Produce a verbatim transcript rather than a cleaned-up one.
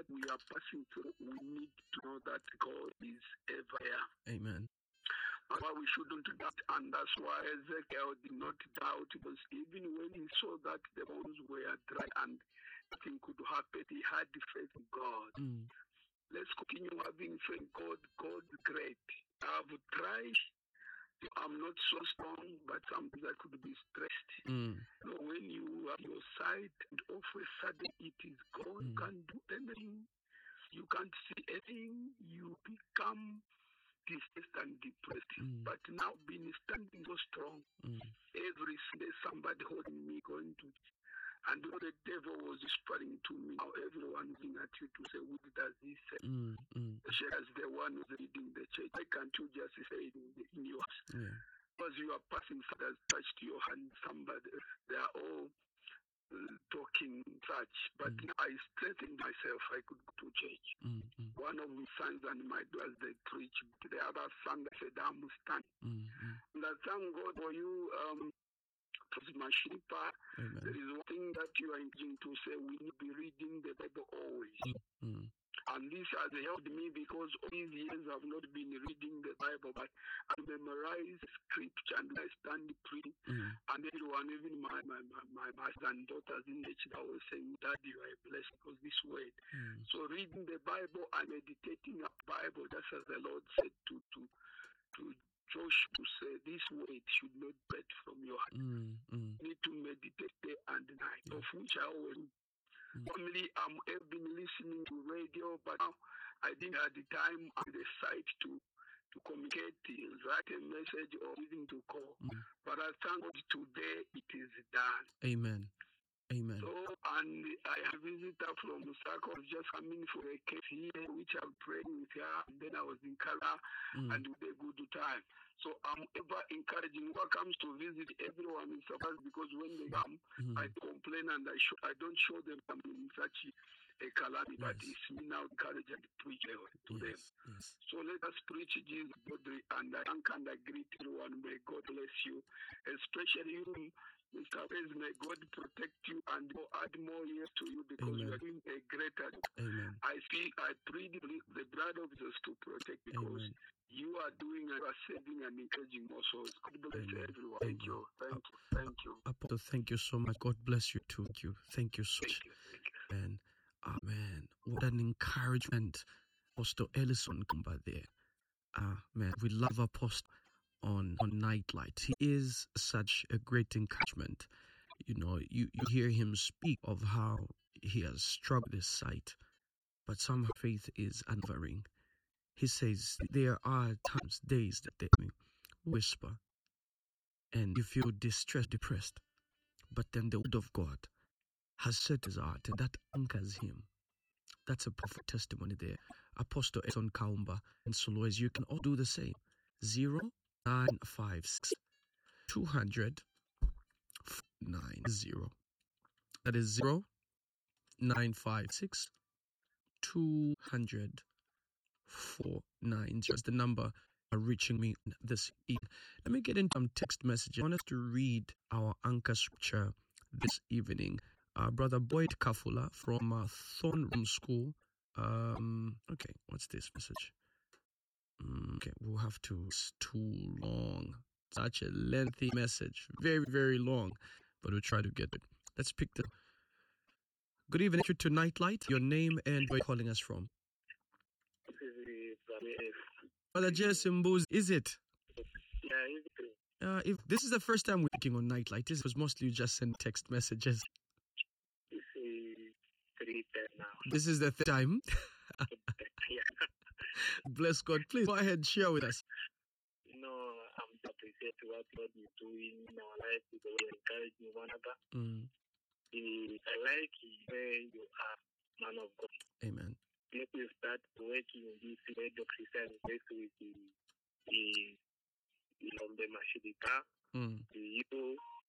what we are passing through, we need to know that God is ever there. Amen. That's why we shouldn't doubt, and that's why Ezekiel did not doubt, because even when he saw that the bones were dry and nothing could happen, he had faith in God. Mm. Let's continue having faith in God. God is great. I've tried. I'm not so strong, but sometimes I could be stressed. Mm. You know, when you have your sight and all of a sudden it is gone, Mm. you can't do anything. You can't see anything. You become distressed and depressed. Mm. But now being standing so strong, Mm. every day somebody holding me, going to, and the devil was whispering to me. Now everyone looking at you to say, what does he say? Mm. Mm. As the one who's leading the church, why can't you just say it in, the, in yours? Yeah. Because you are passing, somebody has touched your hand, somebody, they are all uh, talking such. But Mm. now I strengthened myself. I could go to church. Mm. Mm. One of my sons and my daughters, they preach. The other son, they said, I'm standing. Mm. Mm. And I thank God for you, um, Mashilipa. Amen. There is one thing that you are engaging to say, we need to be reading the Bible always. Mm. Mm. And this has helped me because all these years I've not been reading the Bible, but I memorize scripture and I stand praying. Mm. And everyone, even my my my, my sons and daughters in the church, I was saying, Daddy, you are blessed because this word. Mm. So reading the Bible and meditating on the Bible, just as the Lord said to to to Joshua to say, this word should not depart from your heart. Mm. Mm. You need to meditate day and night, Yeah. of which I always do. Mm. Normally, I'm I've been listening to radio, but now I didn't have the time and the site to to communicate, write a message or even to call. Mm. But I thank God today it is done. Amen. Amen. So, and I have a visitor from Lusaka who's just coming for a case here, which I'm praying with her, and then I was in Kala Mm. and with a good time. So I'm ever encouraging whoever comes to visit everyone in Sabas, because when they come, Mm. I complain and I show, I don't show them I'm in such a calamity, but Yes. it's me now encourage and preach to them. Yes. Yes. So let us preach Jesus body, and I thank and I greet everyone. May God bless you, especially you, Mister Bez. May God protect you and add more years to you, because you Amen. are doing a greater job. Amen. I speak, I plead the blood of Jesus to protect, because Amen. you are doing and you are saving and encouraging more souls. God bless Amen. everyone. Thank Amen. you. Thank Uh, you. Thank you. Apostle, thank you so much. God bless you too. Thank you. Thank you so Thank much. you. Thank you. And amen. What an encouragement, Apostle Ellison Kumba there. Ah, man, we love Apostle on on Nightlight. He is such a great encouragement. You know, you, you hear him speak of how he has struggled this sight, but somehow faith is unwavering. He says there are times, days that they whisper, and you feel distressed, depressed. But then the word of God has set his heart, and that anchors him. That's a powerful testimony there. Apostle Edson Kaumba and Solois, you can all do the same. Zero nine five six two hundred nine zero. That is zero nine five six two hundred four nine zero. That's the number reaching me this evening. Let me get into some text messages. I want us to read our anchor scripture this evening. Uh, Brother Boyd Kafula from uh, Thorn Room School. Um, okay, what's this message? Mm, okay, we'll have to. It's too long. Such a lengthy message. Very, very long. But we'll try to get it. Let's pick the. Good evening to Nightlight. Your name and where you're calling us from. Brother Jason Booz, is it? Yeah, it's Uh, if this is the first time we're working on Nightlight, it was mostly you just send text messages. three ten now. This is the third time. Yeah. Bless God. Please go ahead, share with us. You know, I'm appreciate what God is doing in our life, because we encourage one another. Mm. I like where you are, man of God. Amen. Let me start working in this radio Christian place with the, the, you know, the Mashidika, Mm. the you,